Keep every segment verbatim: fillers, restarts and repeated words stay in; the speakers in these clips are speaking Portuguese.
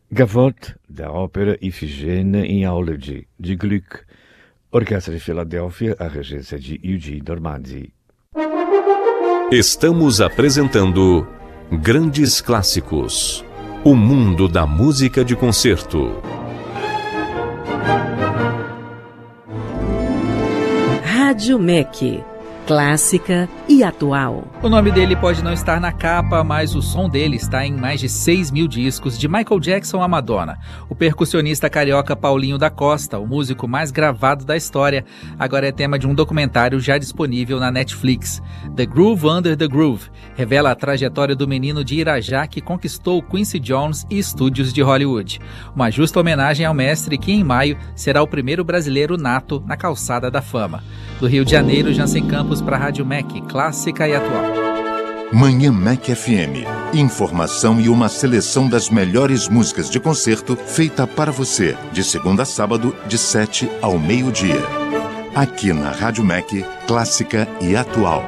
Gavotte, da ópera Ifigênia em Eulogy, de Gluck, Orquestra de Filadélfia, a regência de Eugene Dormady. Estamos apresentando Grandes Clássicos, o mundo da música de concerto. Rádio M E C, clássica e atual. O nome dele pode não estar na capa, mas o som dele está em mais de seis mil discos, de Michael Jackson a Madonna. O percussionista carioca Paulinho da Costa, o músico mais gravado da história, agora é tema de um documentário já disponível na Netflix. The Groove Under the Groove revela a trajetória do menino de Irajá que conquistou Quincy Jones e estúdios de Hollywood. Uma justa homenagem ao mestre que em maio será o primeiro brasileiro nato na calçada da fama. Do Rio de Janeiro, Jansen Campos para a Rádio M E C, clássica e atual. Manhã M E C F M. Informação e uma seleção das melhores músicas de concerto feita para você, de segunda a sábado, de sete ao meio-dia. Aqui na Rádio M E C, clássica e atual.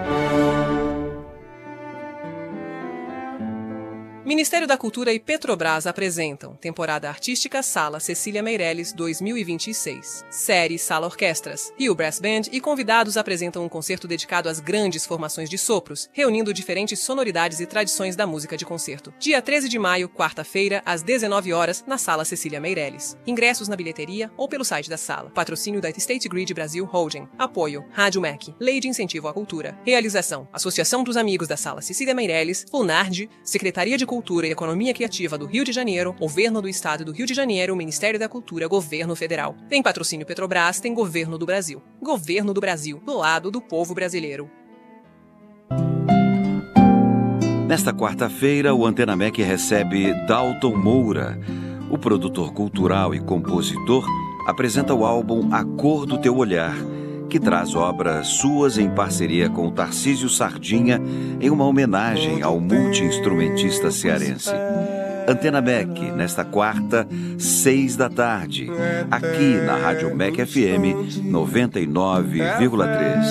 Ministério da Cultura e Petrobras apresentam Temporada Artística Sala Cecília Meirelles dois mil e vinte e seis. Série Sala Orquestras. Rio Brass Band e convidados apresentam um concerto dedicado às grandes formações de sopros, reunindo diferentes sonoridades e tradições da música de concerto. Dia treze de maio, quarta-feira, às dezenove horas, na Sala Cecília Meirelles. Ingressos na bilheteria ou pelo site da sala. Patrocínio da State Grid Brasil Holding. Apoio Rádio M E C. Lei de Incentivo à Cultura. Realização: Associação dos Amigos da Sala Cecília Meirelles, FUNARD, Secretaria de Cultura Cultura e Economia Criativa do Rio de Janeiro, Governo do Estado do Rio de Janeiro, Ministério da Cultura, Governo Federal. Tem patrocínio Petrobras, tem Governo do Brasil. Governo do Brasil, do lado do povo brasileiro. Nesta quarta-feira, o Antena M E C recebe Dalton Moura. O produtor cultural e compositor apresenta o álbum A Cor do Teu Olhar, que traz obras suas em parceria com Tarcísio Sardinha em uma homenagem ao multi-instrumentista cearense. Antena M E C, nesta quarta, seis da tarde, aqui na Rádio M E C F M noventa e nove vírgula três.